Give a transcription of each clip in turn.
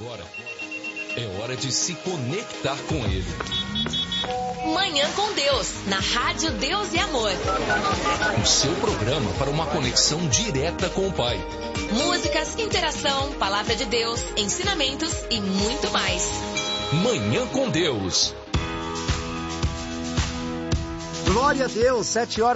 Agora é hora de se conectar com Ele. Manhã com Deus, na Rádio Deus e Amor. O seu programa para uma conexão direta com o Pai. Músicas, interação, palavra de Deus, ensinamentos e muito mais. Manhã com Deus. Glória a Deus,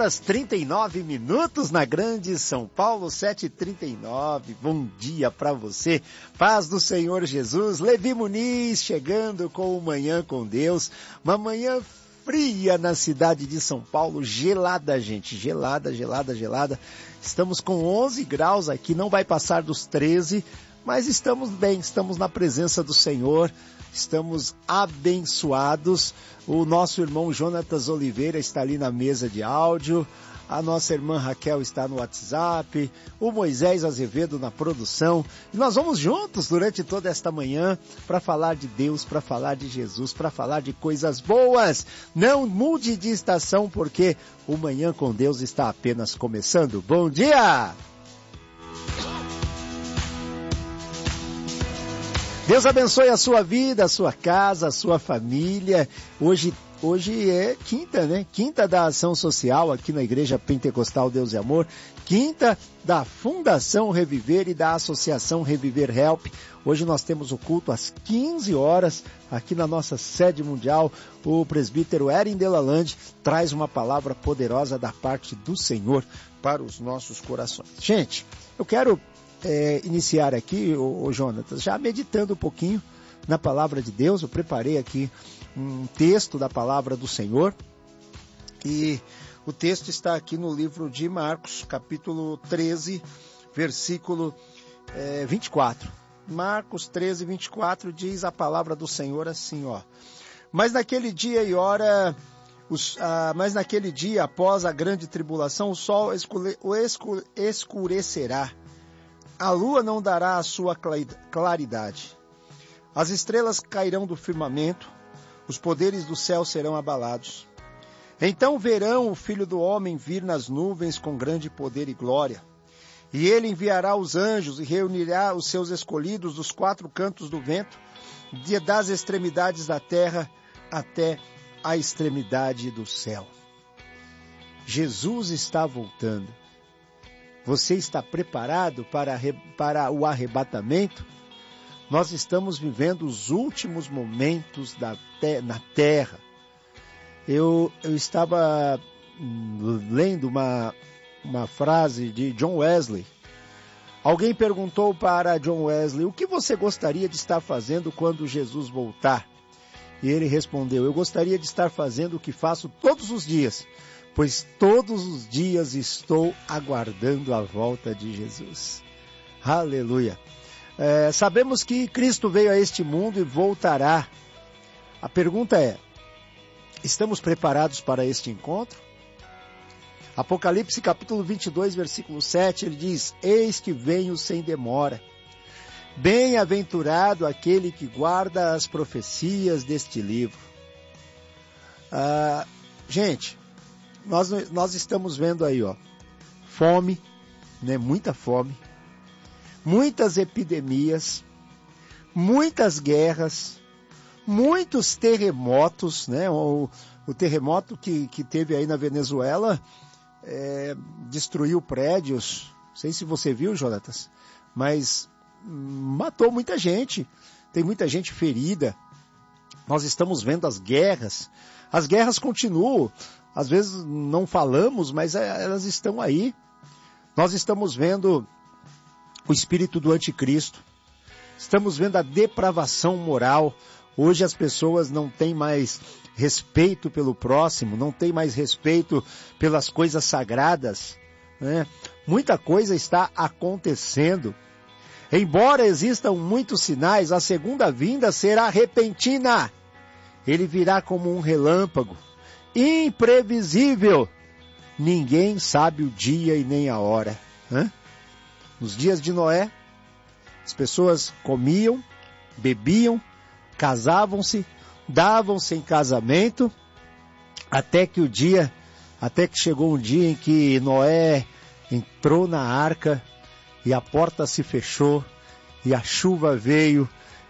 7h39 na grande São Paulo, 7h39. Bom dia para você, paz do Senhor Jesus. Levi Muniz chegando com o Manhã com Deus. Uma manhã fria na cidade de São Paulo, gelada, gente, gelada. Estamos com 11 graus aqui, não vai passar dos 13, mas estamos bem, estamos na presença do Senhor. Estamos abençoados. O nosso irmão Jonatas Oliveira está ali na mesa de áudio. A nossa irmã Raquel está no WhatsApp. O Moisés Azevedo na produção. E nós vamos juntos durante toda esta manhã para falar de Deus, para falar de Jesus, para falar de coisas boas. Não mude de estação porque o Manhã com Deus está apenas começando. Bom dia! Deus abençoe a sua vida, a sua casa, a sua família. Hoje é quinta, né? Quinta da ação social aqui na Igreja Pentecostal Deus e Amor. Quinta da Fundação Reviver e da Associação Reviver Help. Hoje nós temos o culto às 15 horas aqui na nossa sede mundial. O presbítero Erin Delalande traz uma palavra poderosa da parte do Senhor para os nossos corações. Gente, eu quero iniciar aqui, o Jonatas, já meditando um pouquinho na palavra de Deus. Eu preparei aqui um texto da palavra do Senhor e o texto está aqui no livro de Marcos, capítulo 13, versículo 24. Marcos 13, 24 diz a palavra do Senhor assim, ó. Mas naquele dia após a grande tribulação, o sol escurecerá. A lua não dará a sua claridade. As estrelas cairão do firmamento, os poderes do céu serão abalados. Então verão o Filho do Homem vir nas nuvens com grande poder e glória. E ele enviará os anjos e reunirá os seus escolhidos dos quatro cantos do vento, das extremidades da terra até a extremidade do céu. Jesus está voltando. Você está preparado para o arrebatamento? Nós estamos vivendo os últimos momentos na terra. Eu estava lendo uma frase de John Wesley. Alguém perguntou para John Wesley, o que você gostaria de estar fazendo quando Jesus voltar? E ele respondeu, eu gostaria de estar fazendo o que faço todos os dias, pois todos os dias estou aguardando a volta de Jesus. Aleluia. Sabemos que Cristo veio a este mundo e voltará. A pergunta é, estamos preparados para este encontro? Apocalipse capítulo 22, versículo 7, ele diz, eis que venho sem demora. Bem-aventurado aquele que guarda as profecias deste livro. Gente, nós estamos vendo aí, ó, fome, né? Muita fome, muitas epidemias, muitas guerras, muitos terremotos, né? O terremoto que teve aí na Venezuela destruiu prédios, não sei se você viu, Jonatas, mas matou muita gente, tem muita gente ferida. Nós estamos vendo as guerras continuam. Às vezes não falamos, mas elas estão aí. Nós estamos vendo o espírito do anticristo. Estamos vendo a depravação moral. Hoje as pessoas não têm mais respeito pelo próximo, não têm mais respeito pelas coisas sagradas, né? Muita coisa está acontecendo. Embora existam muitos sinais, a segunda vinda será repentina. Ele virá como um relâmpago. Imprevisível, ninguém sabe o dia e nem a hora. Nos dias de Noé, as pessoas comiam, bebiam, casavam-se, davam-se em casamento, até que chegou um dia em que Noé entrou na arca e a porta se fechou e a chuva veio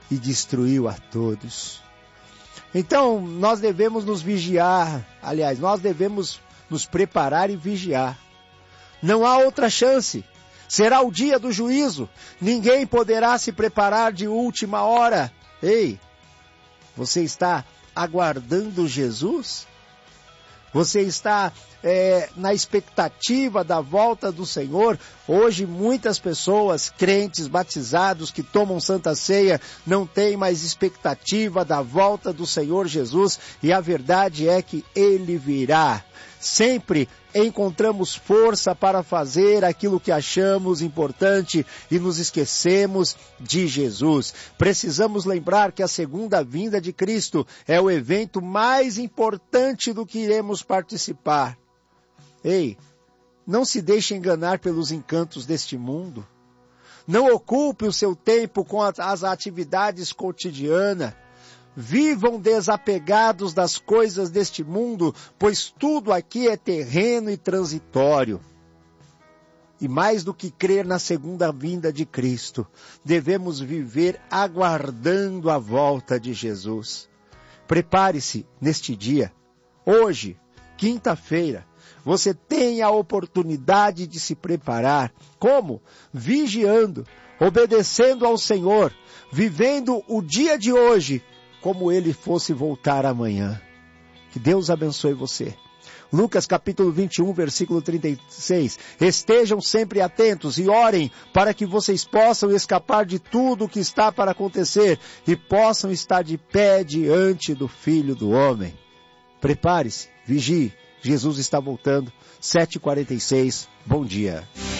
e destruiu a todos. Então, nós devemos nos vigiar, aliás, nós devemos nos preparar e vigiar. Não há outra chance. Será o dia do juízo. Ninguém poderá se preparar de última hora. Ei, você está aguardando Jesus? Você está na expectativa da volta do Senhor? Hoje muitas pessoas, crentes, batizados, que tomam Santa Ceia, não têm mais expectativa da volta do Senhor Jesus, e a verdade é que Ele virá. Sempre encontramos força para fazer aquilo que achamos importante e nos esquecemos de Jesus. Precisamos lembrar que a segunda vinda de Cristo é o evento mais importante do que iremos participar. Ei, não se deixe enganar pelos encantos deste mundo. Não ocupe o seu tempo com as atividades cotidianas. Vivam desapegados das coisas deste mundo, pois tudo aqui é terreno e transitório. E mais do que crer na segunda vinda de Cristo, devemos viver aguardando a volta de Jesus. Prepare-se neste dia. Hoje, quinta-feira, você tem a oportunidade de se preparar. Como? Vigiando, obedecendo ao Senhor, vivendo o dia de hoje, como ele fosse voltar amanhã. Que Deus abençoe você. Lucas capítulo 21, versículo 36. Estejam sempre atentos e orem para que vocês possam escapar de tudo o que está para acontecer e possam estar de pé diante do Filho do Homem. Prepare-se, vigie. Jesus está voltando. 7h46. Bom dia.